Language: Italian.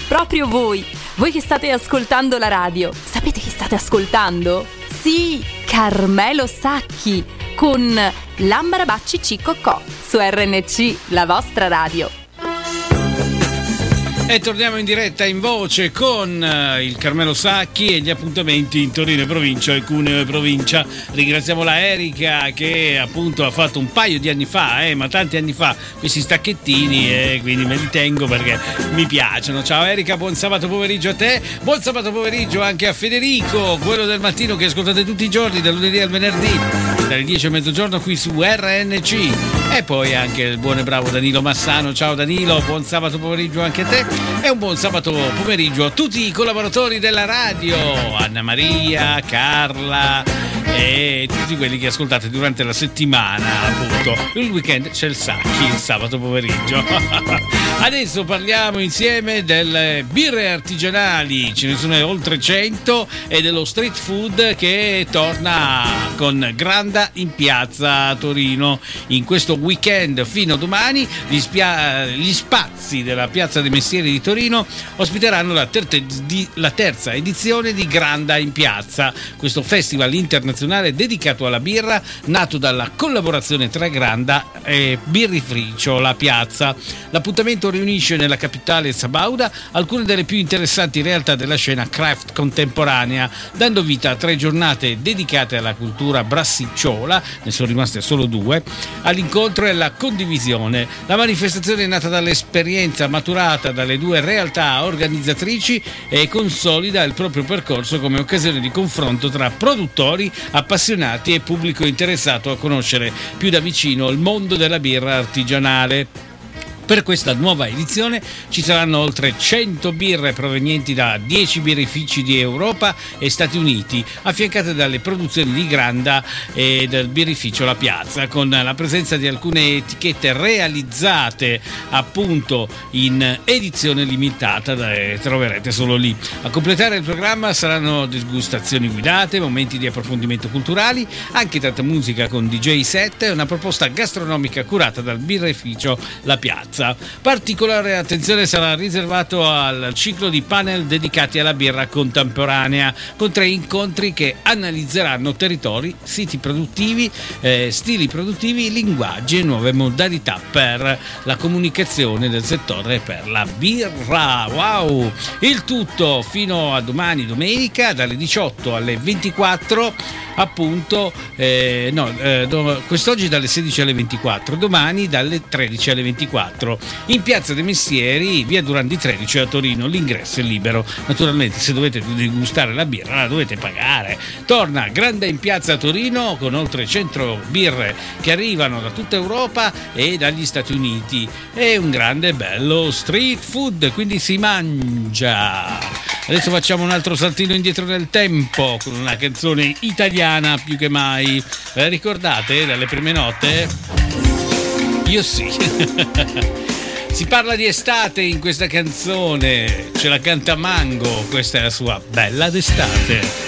proprio voi che state ascoltando la radio. Sapete chi state ascoltando? Sì, Carmelo Sacchi con Lambarabacci Ciccocò su RNC, la vostra radio. E torniamo in diretta in voce con il Carmelo Sacchi e gli appuntamenti in Torino e provincia e Cuneo e provincia. Ringraziamo la Erika che appunto ha fatto un paio di anni fa, ma tanti anni fa, questi stacchettini, e quindi me li tengo perché mi piacciono. Ciao Erika, buon sabato pomeriggio a te, buon sabato pomeriggio anche a Federico, quello del mattino che ascoltate tutti i giorni, dal lunedì al venerdì, dalle 10 a mezzogiorno qui su RNC. E poi anche il buon e bravo Danilo Massano. Ciao Danilo, buon sabato pomeriggio anche a te. E un buon sabato pomeriggio a tutti i collaboratori della radio, Anna Maria, Carla e tutti quelli che ascoltate durante la settimana, appunto. Il weekend c'è il Sacchi, il sabato pomeriggio. Adesso parliamo insieme delle birre artigianali, ce ne sono oltre 100, e dello street food che torna con Granda in piazza a Torino. In questo weekend fino a domani gli spazi della Piazza dei Mestieri di Torino ospiteranno la terza edizione di Granda in piazza, questo festival internazionale dedicato alla birra, nato dalla collaborazione tra Granda e Birrificio La Piazza. L'appuntamento riunisce nella capitale sabauda alcune delle più interessanti realtà della scena craft contemporanea, dando vita a 3 giornate dedicate alla cultura brassicciola, ne sono rimaste solo 2, all'incontro e alla condivisione. La manifestazione è nata dall'esperienza maturata dalle 2 realtà organizzatrici e consolida il proprio percorso come occasione di confronto tra produttori, appassionati e pubblico interessato a conoscere più da vicino il mondo della birra artigianale. Per questa nuova edizione ci saranno oltre 100 birre provenienti da 10 birrifici di Europa e Stati Uniti, affiancate dalle produzioni di Granda e del birrificio La Piazza, con la presenza di alcune etichette realizzate appunto in edizione limitata, troverete solo lì. A completare il programma saranno degustazioni guidate, momenti di approfondimento culturali, anche tanta musica con DJ set e una proposta gastronomica curata dal birrificio La Piazza. Particolare attenzione sarà riservato al ciclo di panel dedicati alla birra contemporanea, con 3 incontri che analizzeranno territori, siti produttivi, stili produttivi, linguaggi e nuove modalità per la comunicazione del settore per la birra. Wow! Il tutto fino a domani domenica dalle 18 alle 24, appunto, quest'oggi dalle 16 alle 24, domani dalle 13 alle 24 in Piazza dei Mestieri, via Durandi 13 a Torino. L'ingresso è libero, naturalmente se dovete degustare la birra la dovete pagare. Torna Granda in piazza a Torino con oltre 100 birre che arrivano da tutta Europa e dagli Stati Uniti, e un grande bello street food, quindi si mangia. Adesso facciamo un altro saltino indietro nel tempo con una canzone italiana più che mai. Ve la ricordate dalle prime note? Io sì. Si parla di estate in questa canzone, ce la canta Mango, questa è la sua Bella d'estate.